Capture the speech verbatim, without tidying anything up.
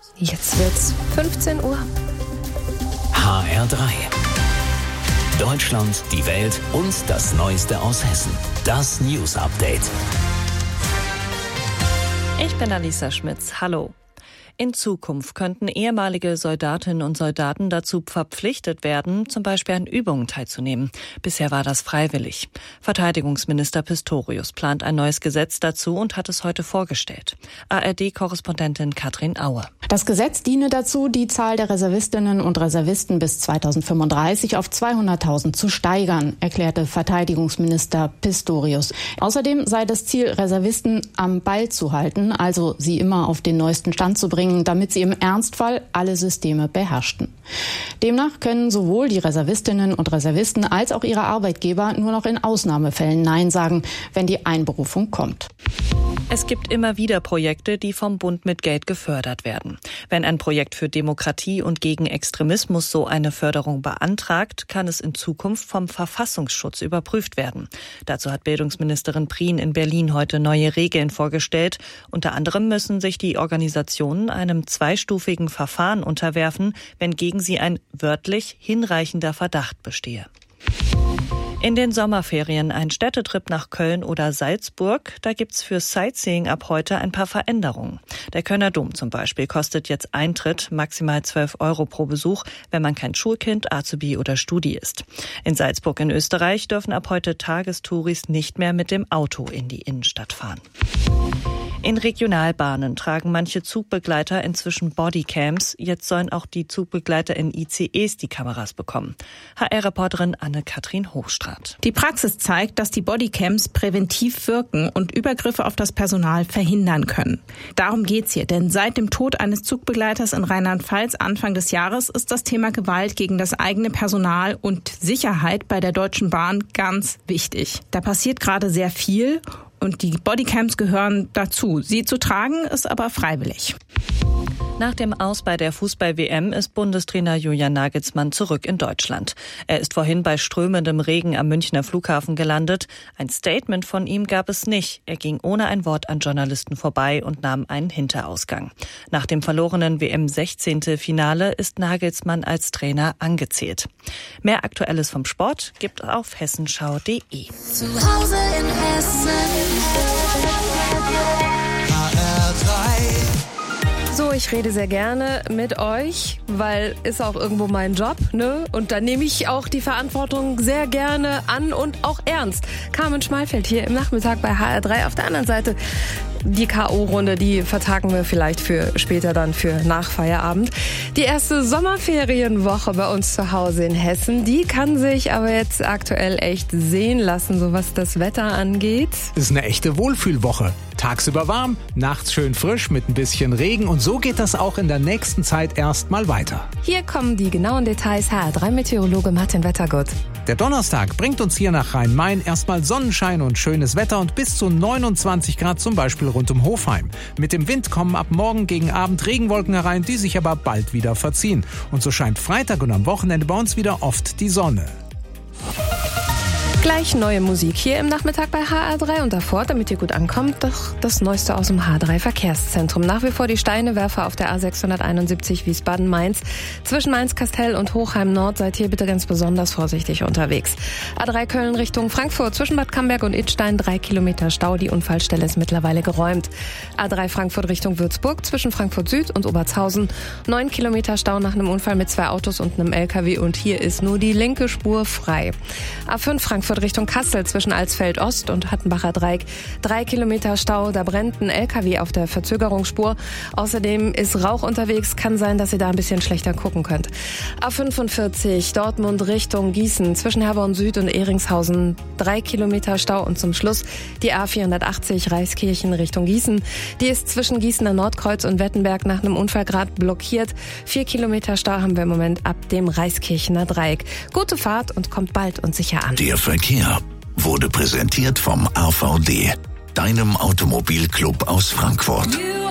Jetzt wird's fünfzehn Uhr. H R drei. Deutschland, die Welt und das Neueste aus Hessen. Das News Update. Ich bin Alisa Schmitz. Hallo. In Zukunft könnten ehemalige Soldatinnen und Soldaten dazu verpflichtet werden, zum Beispiel an Übungen teilzunehmen. Bisher war das freiwillig. Verteidigungsminister Pistorius plant ein neues Gesetz dazu und hat es heute vorgestellt. A R D-Korrespondentin Katrin Aue. Das Gesetz diene dazu, die Zahl der Reservistinnen und Reservisten bis zweitausendfünfunddreißig auf zweihunderttausend zu steigern, erklärte Verteidigungsminister Pistorius. Außerdem sei das Ziel, Reservisten am Ball zu halten, also sie immer auf den neuesten Stand zu bringen, damit sie im Ernstfall alle Systeme beherrschten. Demnach können sowohl die Reservistinnen und Reservisten als auch ihre Arbeitgeber nur noch in Ausnahmefällen Nein sagen, wenn die Einberufung kommt. Es gibt immer wieder Projekte, die vom Bund mit Geld gefördert werden. Wenn ein Projekt für Demokratie und gegen Extremismus so eine Förderung beantragt, kann es in Zukunft vom Verfassungsschutz überprüft werden. Dazu hat Bildungsministerin Prien in Berlin heute neue Regeln vorgestellt. Unter anderem müssen sich die Organisationen einem zweistufigen Verfahren unterwerfen, wenn gegen sie ein wörtlich hinreichender Verdacht bestehe. In den Sommerferien ein Städtetrip nach Köln oder Salzburg, da gibt's für Sightseeing ab heute ein paar Veränderungen. Der Kölner Dom zum Beispiel kostet jetzt Eintritt, maximal zwölf Euro pro Besuch, wenn man kein Schulkind, Azubi oder Studi ist. In Salzburg in Österreich dürfen ab heute Tagestouris nicht mehr mit dem Auto in die Innenstadt fahren. In Regionalbahnen tragen manche Zugbegleiter inzwischen Bodycams. Jetzt sollen auch die Zugbegleiter in I C Es die Kameras bekommen. H R-Reporterin Anne-Kathrin Hochstraat. Die Praxis zeigt, dass die Bodycams präventiv wirken und Übergriffe auf das Personal verhindern können. Darum geht's hier, denn seit dem Tod eines Zugbegleiters in Rheinland-Pfalz Anfang des Jahres ist das Thema Gewalt gegen das eigene Personal und Sicherheit bei der Deutschen Bahn ganz wichtig. Da passiert gerade sehr viel. Und die Bodycams gehören dazu. Sie zu tragen ist aber freiwillig. Nach dem Aus bei der Fußball-W M ist Bundestrainer Julian Nagelsmann zurück in Deutschland. Er ist vorhin bei strömendem Regen am Münchner Flughafen gelandet. Ein Statement von ihm gab es nicht. Er ging ohne ein Wort an Journalisten vorbei und nahm einen Hinterausgang. Nach dem verlorenen W M-Sechzehntel-Finale ist Nagelsmann als Trainer angezählt. Mehr Aktuelles vom Sport gibt es auf hessenschau punkt de. Zu Hause in Hessen. H R drei. So, ich rede sehr gerne mit euch, weil ist auch irgendwo mein Job, ne? Und da nehme ich auch die Verantwortung sehr gerne an und auch ernst. Carmen Schmalfeld hier im Nachmittag bei H R drei. Auf der anderen Seite die K O-Runde, die vertagen wir vielleicht für später dann für nach Feierabend. Die erste Sommerferienwoche bei uns zu Hause in Hessen, die kann sich aber jetzt aktuell echt sehen lassen, so was das Wetter angeht. Ist eine echte Wohlfühlwoche. Tagsüber warm, nachts schön frisch mit ein bisschen Regen und so geht das auch in der nächsten Zeit erstmal weiter. Hier kommen die genauen Details. H R drei Meteorologe Martin Wettergott. Der Donnerstag bringt uns hier nach Rhein-Main erstmal Sonnenschein und schönes Wetter und bis zu neunundzwanzig Grad zum Beispiel rund um Hofheim. Mit dem Wind kommen ab morgen gegen Abend Regenwolken herein, die sich aber bald wieder verziehen. Und so scheint Freitag und am Wochenende bei uns wieder oft die Sonne. Gleich neue Musik hier im Nachmittag bei H R drei und davor, damit ihr gut ankommt, doch das Neueste aus dem H drei Verkehrszentrum. Nach wie vor die Steinewerfer auf der A sechshunderteinundsiebzig Wiesbaden-Mainz. Zwischen Mainz-Kastel und Hochheim-Nord seid ihr bitte ganz besonders vorsichtig unterwegs. A drei Köln Richtung Frankfurt, zwischen Bad Camberg und Idstein drei Kilometer Stau. Die Unfallstelle ist mittlerweile geräumt. A drei Frankfurt Richtung Würzburg, zwischen Frankfurt Süd und Obertshausen neun Kilometer Stau nach einem Unfall mit zwei Autos und einem L K W und hier ist nur die linke Spur frei. A fünf Frankfurt Richtung Kassel zwischen Alsfeld Ost und Hattenbacher Dreieck. Drei Kilometer Stau, da brennt ein L K W auf der Verzögerungsspur. Außerdem ist Rauch unterwegs, kann sein, dass ihr da ein bisschen schlechter gucken könnt. A fünfundvierzig Dortmund Richtung Gießen zwischen Herborn Süd und Ehringshausen. Drei Kilometer Stau und zum Schluss die A vierhundertachtzig Reiskirchen Richtung Gießen. Die ist zwischen Gießener Nordkreuz und Wettenberg nach einem Unfall gerade blockiert. Vier Kilometer Stau haben wir im Moment ab dem Reiskirchener Dreieck. Gute Fahrt und kommt bald und sicher an. Der Verkehr wurde präsentiert vom A V D, deinem Automobilclub aus Frankfurt.